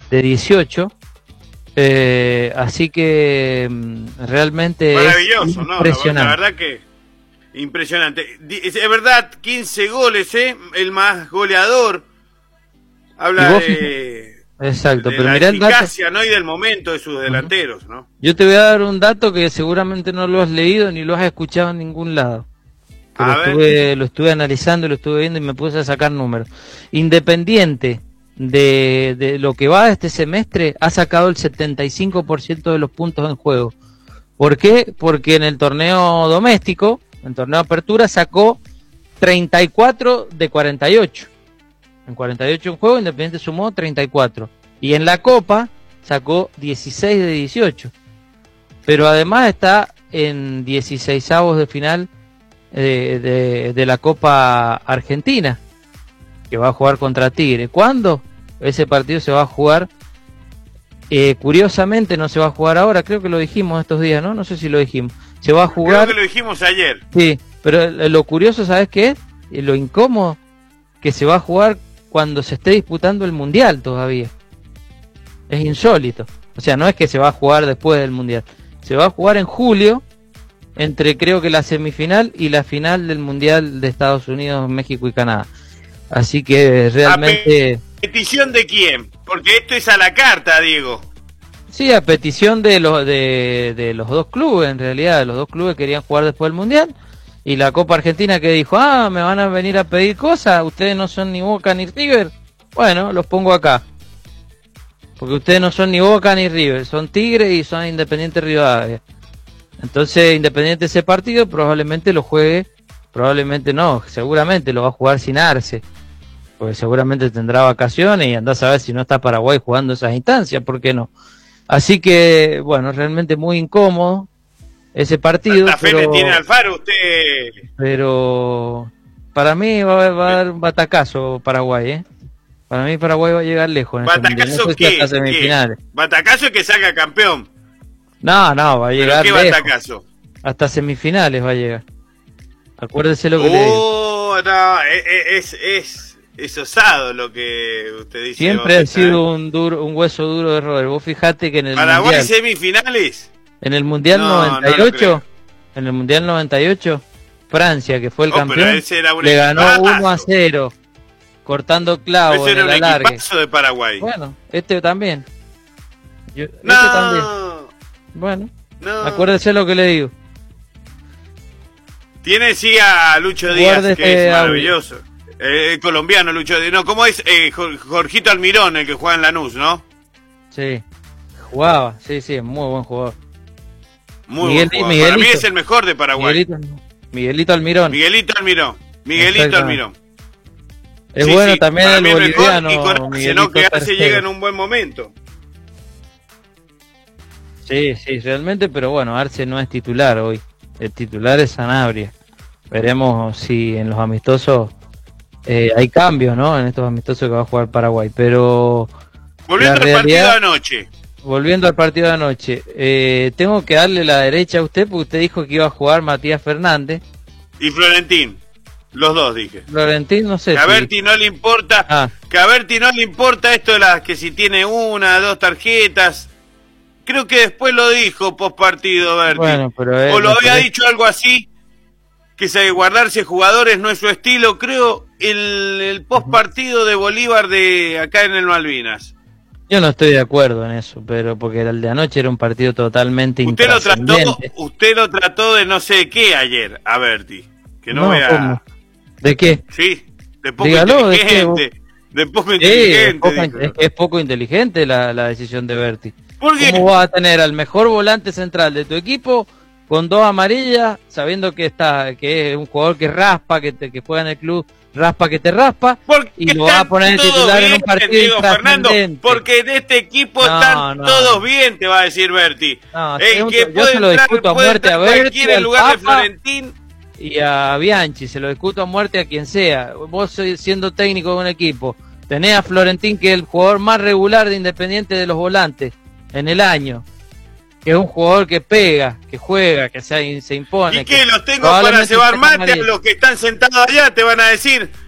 de 18. Así que realmente maravilloso, es impresionante. La verdad que impresionante. Es verdad, 15 goles, el más goleador. Habla exacto, de pero la mirá el dato, eficacia, ¿no? Y del momento de sus delanteros, ¿no? yo te voy a dar un dato que seguramente no lo has leído ni lo has escuchado en ningún lado. Lo estuve analizando, lo estuve viendo y me puse a sacar números. Independiente de lo que va este semestre, ha sacado el 75% de los puntos en juego. ¿Por qué? Porque en el torneo doméstico, en el torneo de apertura, sacó 34 de 48. En 48 en juego, Independiente sumó 34. Y en la Copa sacó 16 de 18. Pero además está en 16avos de final de la Copa Argentina, que va a jugar contra Tigre. ¿Cuándo? Ese partido se va a jugar, curiosamente no se va a jugar ahora, creo que lo dijimos estos días, ¿no? No sé si lo dijimos. Se va a jugar... Creo que lo dijimos ayer. Sí, pero lo curioso, ¿sabes qué es? Lo incómodo, que se va a jugar cuando se esté disputando el Mundial todavía. Es insólito. O sea, no es que se va a jugar después del Mundial. Se va a jugar en julio, entre creo que la semifinal y la final del Mundial de Estados Unidos, México y Canadá. Así que realmente... ¿Petición de quién? Porque esto es a la carta, Diego. Sí, a petición de los dos clubes, en realidad. Los dos clubes querían jugar después del Mundial. Y la Copa Argentina que dijo, me van a venir a pedir cosas, ustedes no son ni Boca ni River. Bueno, los pongo acá. Porque ustedes no son ni Boca ni River, son Tigre y son Independiente Rivadavia. Entonces Independiente ese partido probablemente lo juegue, probablemente no, seguramente lo va a jugar sin Arce. Porque seguramente tendrá vacaciones y andás a ver si no está Paraguay jugando esas instancias, ¿por qué no? Así que, bueno, realmente muy incómodo ese partido. ¿La fe le tiene Alfaro usted? Pero para mí va a dar un batacazo Paraguay, ¿eh? Para mí Paraguay va a llegar lejos. ¿Batacazo no sé qué? Si hasta semifinales. ¿Batacazo es que salga campeón? No, va a llegar ¿Pero qué lejos. batacazo? Hasta semifinales va a llegar. Acuérdese lo que le digo. No, es osado lo que usted dice. Siempre ha sido un hueso duro de roer. Vos fijate que en el ¿Paraguay Mundial, semifinales? En el Mundial 98, en el Mundial 98, Francia, que fue el campeón, le ganó 1-0, cortando clavo en el alargue. De Paraguay. Bueno, este también. También. Bueno, acuérdese lo que le digo. Tiene a Lucho Díaz, que es maravilloso. Colombiano Lucho Díaz. No, ¿cómo es? Jorgito Almirón, el que juega en Lanús, ¿no? Sí, jugaba, sí, muy buen jugador. Muy buen jugador. Para mí es el mejor de Paraguay. Miguelito Almirón. Miguelito Almirón. Es bueno también el boliviano. Sino que Arce llega en un buen momento. Sí, realmente, pero bueno, Arce no es titular hoy. El titular es Sanabria. Veremos si en los amistosos hay cambios, ¿no? En estos amistosos que va a jugar Paraguay. Pero volviendo al partido de anoche. Volviendo al partido de anoche, tengo que darle la derecha a usted porque usted dijo que iba a jugar Matías Fernández. Y Florentín. Los dos dije. Florentín no sé. Que a Berti no le importa. Que a Berti no le importa esto de las que si tiene 1, 2 tarjetas. Creo que después lo dijo post partido Berti. Bueno, pero o lo había dicho algo así. Que guardarse jugadores no es su estilo. Creo el post partido de Bolívar de acá en el Malvinas. Yo no estoy de acuerdo en eso, pero porque el de anoche era un partido totalmente intrascendente. Usted lo trató de no sé qué ayer a Berti. Que no vea. ¿Cómo? ¿De qué? Sí, de poco Dígalo, inteligente. De poco inteligente. Es poco inteligente la decisión de Berti. ¿Por qué? ¿Cómo vas a tener al mejor volante central de tu equipo con 2 amarillas, sabiendo que es un jugador que raspa, que juega en el club, raspa que te raspa, y lo vas a poner de titular en un partido Fernando, porque en este equipo están todos bien, te va a decir Berti. Yo se lo discuto a muerte a Berti, en lugar de Florentín y a Bianchi, se lo discuto a muerte a quien sea. Vos siendo técnico de un equipo, tenés a Florentín, que es el jugador más regular de Independiente de los volantes en el año, que es un jugador que pega, que juega, que se impone. ¿Y qué? ¿Los tengo para llevar mate a los que están sentados allá? Te van a decir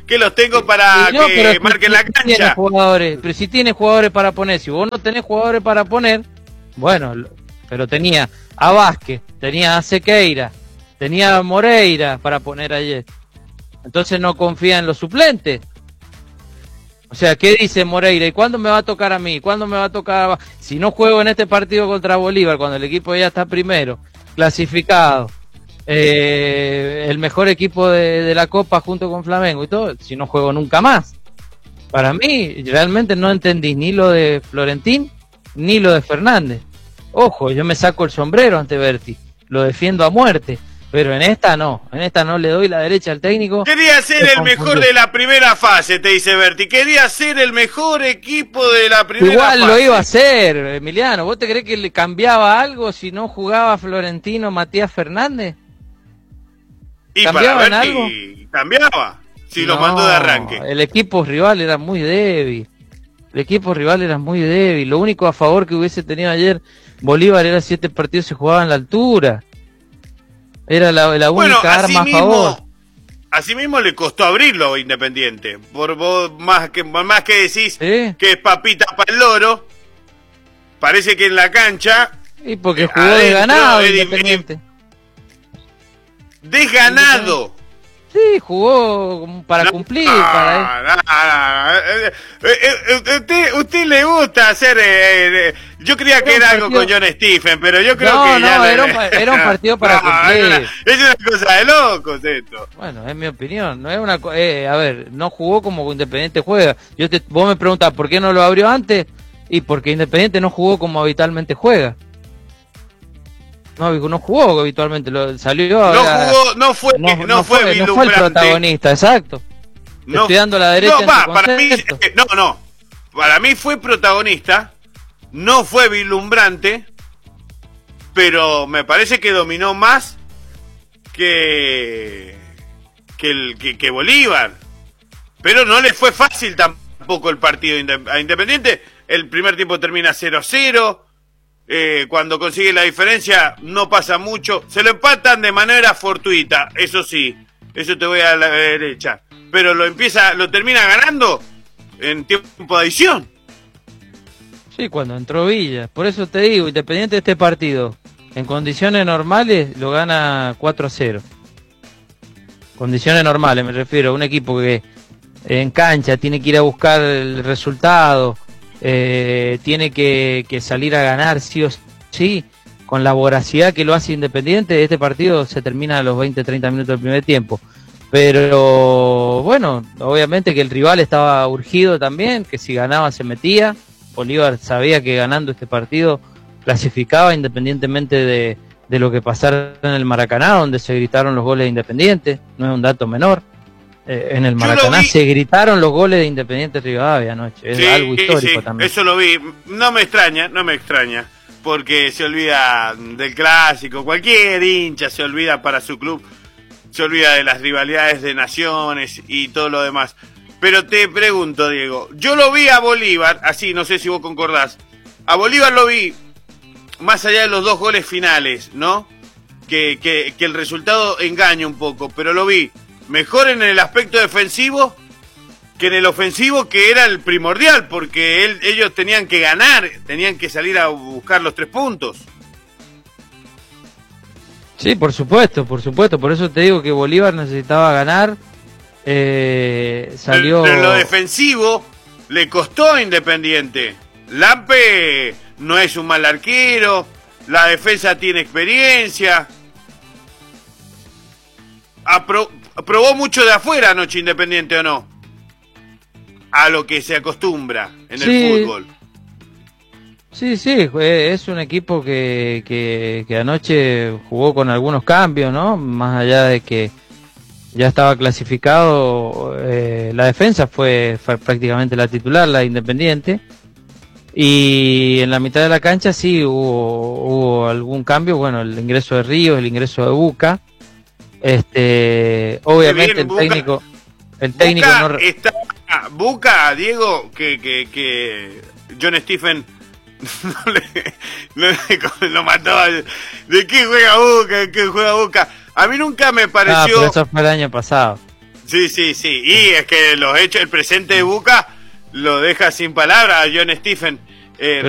que los tengo para no, que marquen la cancha. Pero si tiene jugadores para poner, si vos no tenés jugadores para poner, bueno, pero tenía a Vázquez, tenía a Sequeira, tenía a Moreira para poner ayer. Entonces no confía en los suplentes. O sea, ¿qué dice Moreira? ¿Y cuándo me va a tocar a mí? ¿Cuándo me va a tocar si no juego en este partido contra Bolívar, cuando el equipo ya está primero, clasificado, el mejor equipo de la Copa junto con Flamengo y todo, si no juego nunca más? Para mí, realmente no entendí ni lo de Florentín, ni lo de Fernández. Ojo, yo me saco el sombrero ante Berti, lo defiendo a muerte. Pero en esta no le doy la derecha al técnico. Quería ser el mejor de la primera fase, te dice Berti. Quería ser el mejor equipo de la primera fase. Igual lo iba a hacer, Emiliano. ¿Vos te crees que le cambiaba algo si no jugaba Florentino Matías Fernández? ¿Y ¿Cambiaba en algo? Cambiaba, si lo mandó de arranque. El equipo rival era muy débil. Lo único a favor que hubiese tenido ayer Bolívar era 7 partidos se jugaban a la altura. Era la única arma a favor. Así mismo le costó abrirlo a Independiente. Por vos, más que decís que es papita para el loro, parece que en la cancha... Y porque jugó desganado Independiente. ¡Desganado! Sí, jugó para cumplir. Usted le gusta hacer... yo creía que era algo con John Stephen, pero yo creo que era un partido para cumplir. Es una cosa de locos esto. Bueno, es mi opinión. No es una a ver, no jugó como Independiente juega. Vos me preguntás por qué no lo abrió antes, y porque Independiente no jugó como habitualmente juega. No jugó habitualmente, salió. No fue el protagonista, exacto. Estoy dando la derecha. Para mí fue protagonista, no fue vislumbrante, pero me parece que dominó más que Bolívar. Pero no le fue fácil tampoco el partido a Independiente. El primer tiempo termina 0-0. Cuando consigue la diferencia no pasa mucho, se lo empatan de manera fortuita, eso sí, eso te voy a la derecha, pero lo termina ganando en tiempo de adición. Sí, cuando entró Villa, por eso te digo, Independiente de este partido, en condiciones normales lo gana 4-0. Condiciones normales, me refiero a un equipo que en cancha tiene que ir a buscar el resultado. Tiene que salir a ganar sí o sí, con la voracidad que lo hace Independiente. Este partido se termina a los 20-30 minutos del primer tiempo, pero bueno, obviamente que el rival estaba urgido también, que si ganaba se metía. Bolívar sabía que ganando este partido clasificaba, independientemente de lo que pasara en el Maracaná, donde se gritaron los goles de Independiente. No es un dato menor. En el Maracaná se gritaron los goles de Independiente Rivadavia anoche. Es algo histórico también. Eso lo vi. No me extraña, porque se olvida del clásico. Cualquier hincha se olvida para su club, se olvida de las rivalidades de naciones y todo lo demás. Pero te pregunto, Diego, yo lo vi a Bolívar, así, no sé si vos concordás. A Bolívar lo vi, más allá de los 2 goles finales, ¿no? Que el resultado engaña un poco, pero lo vi mejor en el aspecto defensivo que en el ofensivo, que era el primordial, porque ellos tenían que ganar, tenían que salir a buscar los 3 puntos. Sí, por supuesto, por eso te digo que Bolívar necesitaba ganar. Salió... pero lo defensivo le costó a Independiente. Lampe no es un mal arquero, la defensa tiene experiencia. Probó mucho de afuera anoche Independiente, ¿o no? A lo que se acostumbra en el fútbol. Sí, es un equipo que anoche jugó con algunos cambios, ¿no? Más allá de que ya estaba clasificado, la defensa fue prácticamente la titular, la de Independiente. Y en la mitad de la cancha sí hubo algún cambio, bueno, el ingreso de Ríos, el ingreso de Buca. Obviamente el técnico no está Buca, Diego, que John Stephen lo mató. ¿De qué juega Buca? A mí nunca me pareció. Pero eso fue el año pasado. Sí. Y es que los hechos, el presente de Boca lo deja sin palabras a John Stephen.